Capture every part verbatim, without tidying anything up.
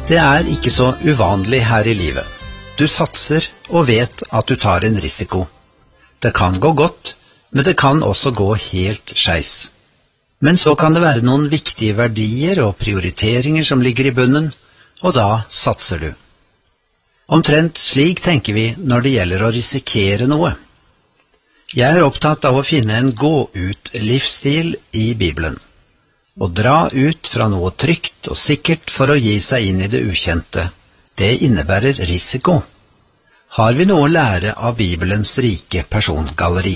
Det er ikke så uvanlig her i livet. Du satser og vet at du tar en risiko. Det kan gå godt, men det kan også gå helt skeis. Men så kan det være noen viktige verdier og prioriteringer som ligger i bunnen, og da satser du. Omtrent slik tenker vi når det gjelder å risikere noe. Jeg er opptatt av å finne en gå-ut-livsstil i Bibelen. Å dra ut fra noe trygt og sikkert for å gi seg inn i det ukjente, det innebærer risiko. Har vi noe å lære av Bibelens rike persongalleri?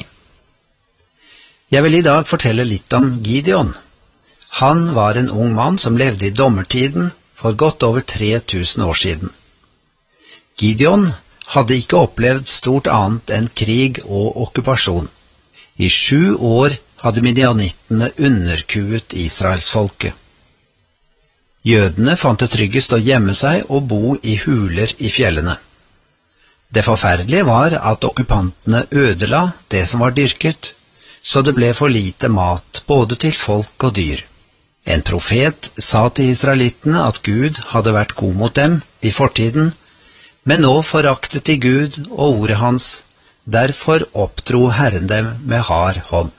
Jeg vil i dag fortelle litt om Gideon. Han var en ung mann som levde i dommertiden for godt over tre tusen år siden. Gideon hadde ikke opplevd stort annet enn krig og okkupasjon. I sju år hadde midianittene underkuet Israelsfolket. Jødene fant det tryggest å gjemme seg og bo i huler i fjellene. Det forferdelige var at okkupantene ødela det som var dyrket, så det ble for lite mat både til folk og dyr. En profet sa til israelittene at Gud hadde vært god mot dem i fortiden, men nå foraktet de Gud og ordet hans, derfor oppdro Herren dem med hard hånd.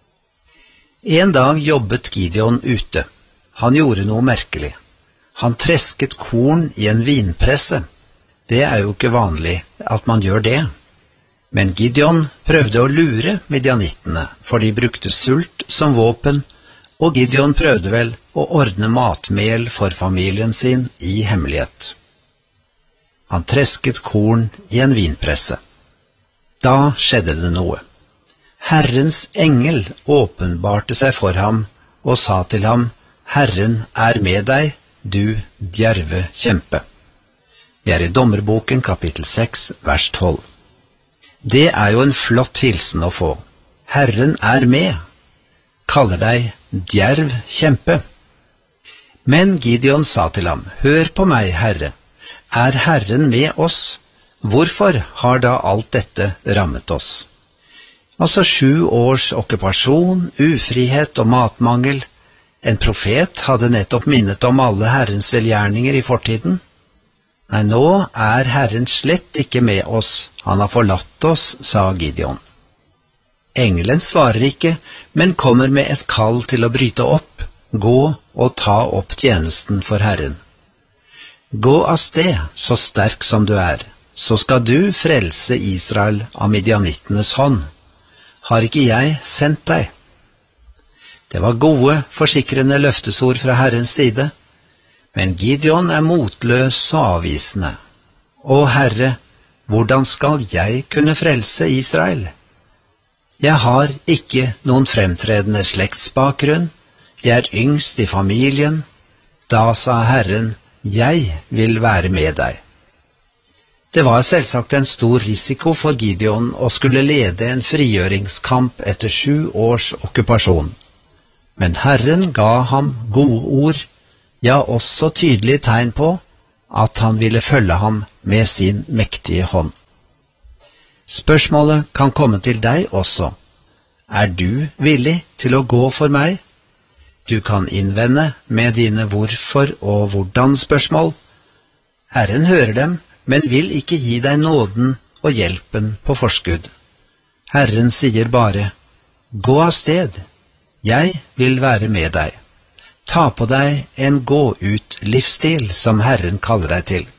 En dag jobbet Gideon ute. Han gjorde noe merkelig. Han tresket korn i en vinpresse. Det er jo ikke vanlig at man gjør det. Men Gideon prøvde å lure midianittene, for de brukte sult som våpen, og Gideon prøvde vel å ordne matmel for familien sin i hemmelighet. Han tresket korn i en vinpresse. Da skjedde det noe. Herrens engel åpenbarte seg for ham og sa til ham, Herren er med deg, du djerve kjempe. Vi er i Dommerboken kapittel seks, vers tolv. Det er jo en flott hilsen å få. Herren er med, kaller deg djerv kjempe. Men Gideon sa til ham, hør på meg, Herre, er Herren med oss? Hvorfor har da alt dette rammet oss? Altså sju års okkupasjon, ufrihet og matmangel. En profet hadde nettopp minnet om alle Herrens velgjerninger i fortiden. Nei, nå er Herren slett ikke med oss, han har forlatt oss, sa Gideon. Engelen svarer ikke, men kommer med et kall til å bryte opp, gå og ta opp tjenesten for Herren. Gå av sted, så sterk som du er, så skal du frelse Israel av midianittenes hånd. Har ikke jeg sendt deg? Det var gode, forsikrende løftesord fra Herrens side, men Gideon er motløs og avvisende. Å Herre, hvordan skal jeg kunne frelse Israel? Jeg har ikke noen fremtredende slektsbakgrunn, jeg er yngst i familien. Da sa Herren, jeg vil være med deg. Det var selvsagt en stor risiko for Gideon å skulle lede en frigjøringskamp etter sju års okkupasjon. Men Herren ga ham gode ord, ja også tydelige tegn på at han ville følge ham med sin mektige hånd. Spørsmålet kan komme til deg også. Er du villig til å gå for meg? Du kan innvende med dine hvorfor og hvordan spørsmål. Herren hører dem, men vil ikke gi deg nåden og hjelpen på forskudd. Herren sier bare, gå av sted, jeg vil være med deg. Ta på deg en gå-ut-livsstil som Herren kaller deg til.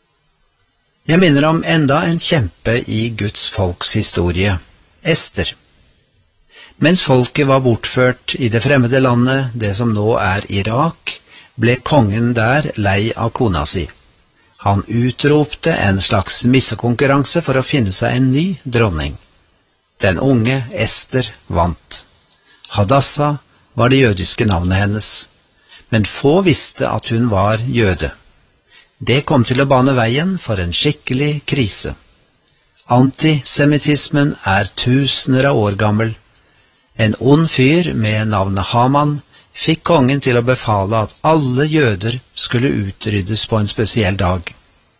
Jeg minner om enda en kjempe i Guds folks historie, Ester. Mens folket var bortført i det fremmede landet, det som nå er Irak, ble kongen der lei av kona si. Han utropte en slags missekonkurranse for å finne seg en ny dronning. Den unge Ester vant. Hadassa var det jødiske navnet hennes, men få visste at hun var jøde. Det kom til å bane veien for en skikkelig krise. Antisemittismen er tusener av år gammel. En ond fyr med navnet Haman fikk kongen til å befale at alle jøder skulle utryddes på en spesiell dag.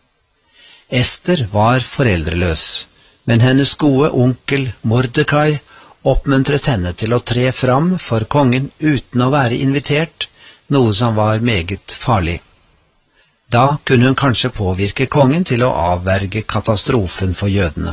Ester var foreldreløs, men hennes gode onkel Mordekai oppmuntret henne til å tre fram for kongen uten å være invitert, noe som var meget farlig. Da kunne hun kanskje påvirke kongen til å avverge katastrofen for jødene.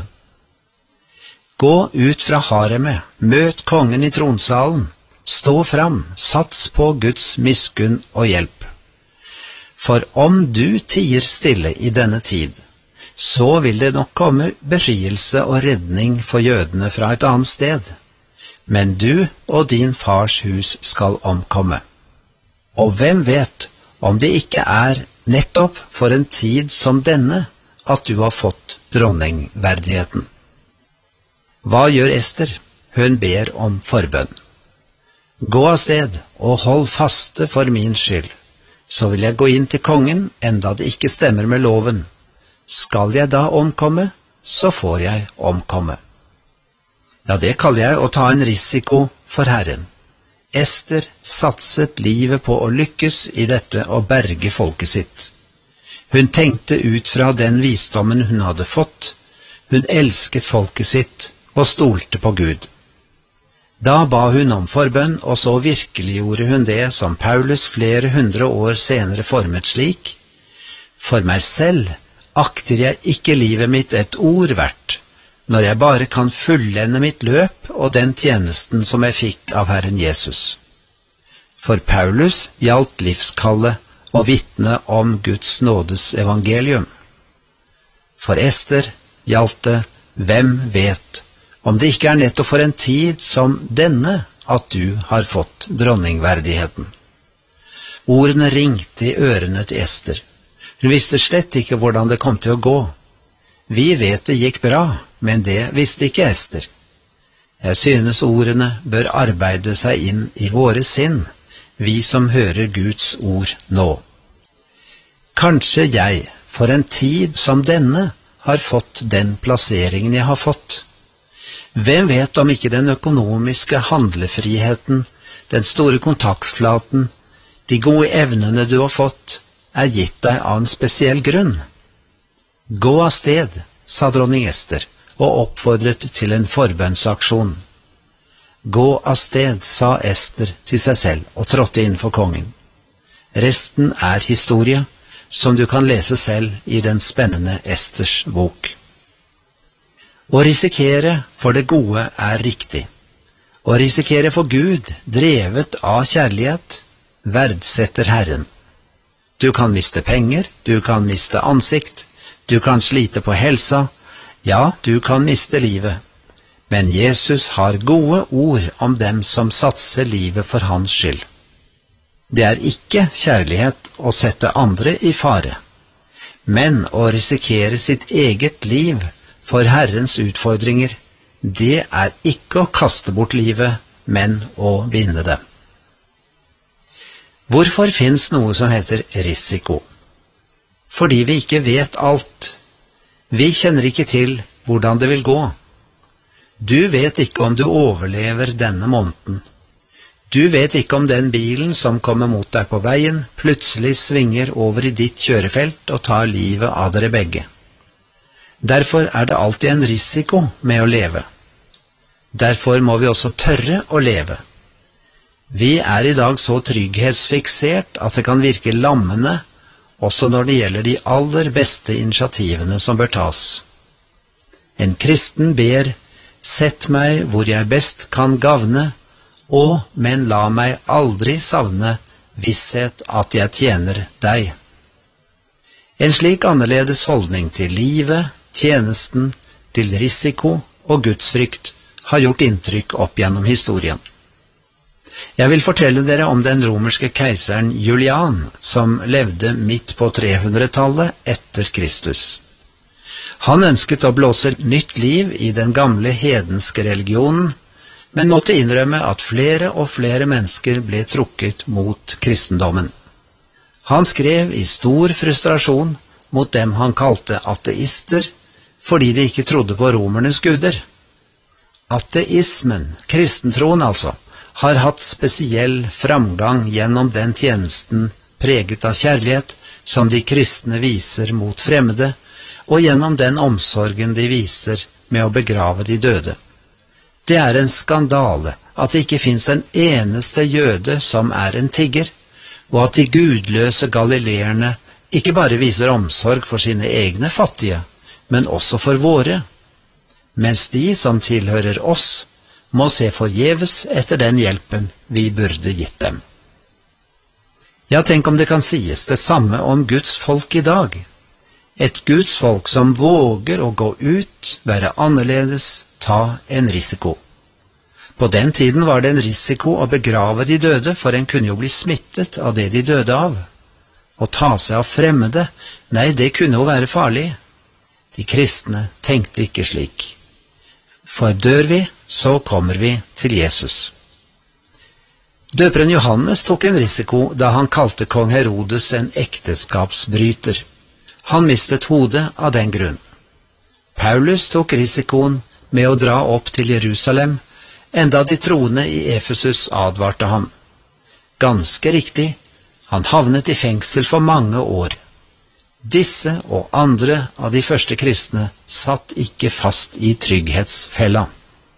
Gå ut fra haremet, møt kongen i tronsalen, stå fram, sats på Guds miskunn og hjelp. For om du tier stille i denne tid, så vil det nok komme befrielse og redning for jødene fra et annet sted. Men du og din fars hus skal omkomme. Og hvem vet om det ikke er nettopp for en tid som denne at du har fått dronningverdigheten. Hva gjør Ester? Hun ber om forbønn. Gå av sted og hold faste for min skyld, så vil jeg gå inn til kongen enda det ikke stemmer med loven. Skal jeg da omkomme, så får jeg omkomme. Ja, det kaller jeg å ta en risiko for Herren. Ester satset livet på å lykkes i dette og berge folket sitt. Hun tenkte ut fra den visdommen hun hadde fått. Hun elsket folket sitt og stolte på Gud. Da ba hun om forbønn, og så virkeliggjorde hun det som Paulus flere hundre år senere formet slik: For meg selv akter jeg ikke livet mitt et ord verdt, når jeg bare kan fullende mitt løp og den tjenesten som jeg fikk av Herren Jesus. For Paulus gjaldt livskallet og vitne om Guds nådes evangelium. For Ester gjaldt det, hvem vet, om det ikke er nettopp for en tid som denne at du har fått dronningverdigheten. Ordene ringte i ørene til Ester. Hun visste slett ikke hvordan det kom til å gå. Vi vet det gikk bra, men det visste ikke Ester. Jeg synes ordene bør arbeide seg inn i våre sinn, vi som hører Guds ord nå. Kanskje jeg, for en tid som denne, har fått den plasseringen jeg har fått. Hvem vet om ikke den økonomiske handlefriheten, den store kontaktflaten, de gode evnene du har fått, er gitt deg av en spesiell grunn. Gå av sted, sa dronning Ester, og oppfordret til en forbønnsaksjon. Gå av sted, sa Ester til seg selv, og trådte inn for kongen. Resten er historie, som du kan lese selv i den spennende Esters bok. Å risikere for det gode er riktig. Å risikere for Gud, drevet av kjærlighet, verdsetter Herren. Du kan miste penger, du kan miste ansikt, du kan slite på helsa, ja, du kan miste livet. Men Jesus har gode ord om dem som satser livet for hans skyld. Det er ikke kjærlighet å sette andre i fare, men å risikere sitt eget liv for Herrens utfordringer, det er ikke å kaste bort livet, men å vinne det. Hvorfor finnes noe som heter risiko? Fordi vi ikke vet alt. Vi kjenner ikke til hvordan det vil gå. Du vet ikke om du overlever denne måneden. Du vet ikke om den bilen som kommer mot deg på veien, plutselig svinger over i ditt kjørefelt og tar livet av dere begge. Derfor er det alltid en risiko med å leve. Derfor må vi også tørre å leve. Vi er i dag så trygghetsfiksert at det kan virke lammende, også når det gjelder de aller beste initiativene som bør tas. En kristen ber, sett meg hvor jeg best kan gavne, og, men la meg aldri savne visshet at jeg tjener deg. En slik annerledes holdning til livet, tjenesten, til risiko og gudsfrykt har gjort inntrykk opp gjennom historien. Jeg vil fortelle dere om den romerske keiseren Julian, som levde midt på trehundretallet etter Kristus. Han ønsket å blåse nytt liv i den gamle hedenske religionen, men måtte innrømme at flere og flere mennesker ble trukket mot kristendommen. Han skrev i stor frustrasjon mot dem han kalte ateister, fordi de ikke trodde på romernes guder. Ateismen, kristentroen altså, har hatt spesiell framgang gjennom den tjenesten preget av kjærlighet som de kristne viser mot fremmede, og gjennom den omsorgen de viser med å begrave de døde. Det er en skandale at det ikke finnes en eneste jøde som er en tigger, og at de gudløse galileerne ikke bare viser omsorg for sine egne fattige, men også for våre, mens de som tilhører oss må se forgjeves etter den hjelpen vi burde gitt dem. Ja, tenk om det kan sies det samme om Guds folk i dag. Et Guds folk som våger å gå ut, være annerledes, ta en risiko. På den tiden var det en risiko å begrave de døde, for en kunne jo bli smittet av det de døde av. Å ta seg av fremmede, nei, det kunne jo være farlig. De kristne tenkte ikke slik. For dør vi, så kommer vi til Jesus. Døperen Johannes tok en risiko da han kalte kong Herodes en ekteskapsbryter. Han mistet hodet av den grunn. Paulus tok risikoen med å dra opp til Jerusalem, enda de troende i Efesus advarte ham. Ganske riktig, han havnet i fengsel for mange år. Disse og andre av de første kristne satt ikke fast i trygghetsfella.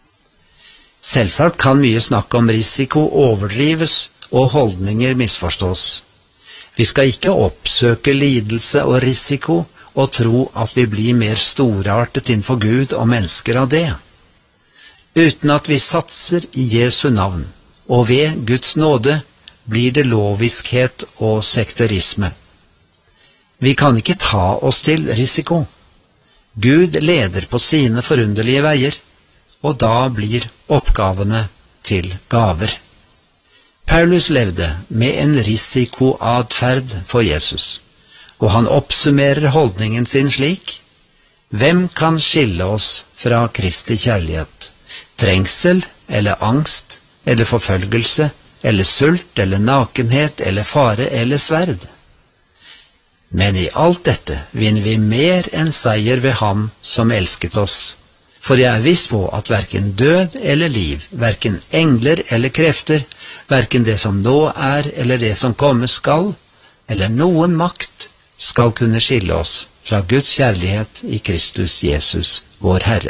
Selvsagt kan mye snakk om risiko overdrives og holdninger misforstås. Vi skal ikke oppsøke lidelse og risiko og tro at vi blir mer storartet innenfor Gud og mennesker av det. Uten at vi satser i Jesu navn, og ved Guds nåde, blir det loviskhet og sekterisme. Vi kan ikke ta oss til risiko. Gud leder på sine forunderlige veier, og da blir oppgavene til gaver. Paulus levde med en risikoadferd for Jesus, og han oppsummerer holdningen sin slik: Hvem kan skille oss fra Kristi kjærlighet? Trengsel eller angst eller forfølgelse eller sult eller nakenhet eller fare eller sverd? Men i alt dette vinner vi mer enn seier ved ham som elsket oss. For jeg er viss på at hverken død eller liv, hverken engler eller krefter, hverken det som nå er eller det som komme skal, eller noen makt, skal kunne skille oss fra Guds kjærlighet i Kristus Jesus, vår Herre.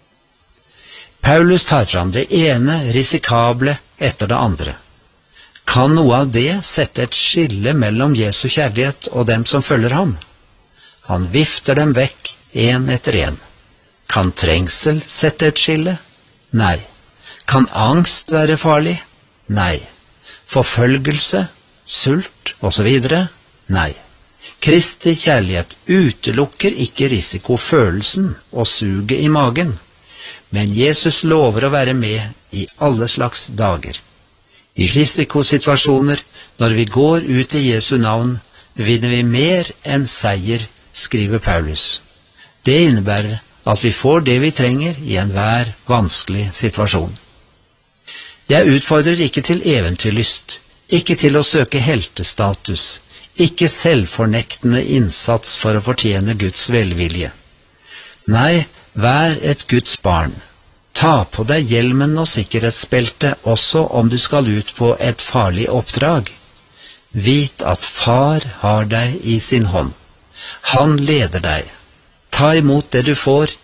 Paulus tar fram det ene risikable etter det andre. Kan noe av det sette et skille mellom Jesu kjærlighet og dem som følger ham? Han vifter dem vekk, en etter en. Kan trengsel sette et skille? Nei. Kan angst være farlig? Nei. Forfølgelse, sult og så videre? Nei. Kristi kjærlighet utelukker ikke risikofølelsen og suget i magen, men Jesus lover å være med i alle slags dager. I risikosituasjoner, når vi går ut i Jesu navn, vinner vi mer enn seier, skriver Paulus. Det innebærer at vi får det vi trenger i enhver vanskelig situasjon. Jeg utfordrer ikke til eventyrlyst, ikke til å søke heltestatus, ikke selvfornektende innsats for å fortjene Guds velvilje. Nei, vær et Guds barn. Ta på deg hjelmen og sikkerhetsbeltet også om du skal ut på et farlig oppdrag. Vit at Far har deg i sin hånd. Han leder deg. Ta imot det du får,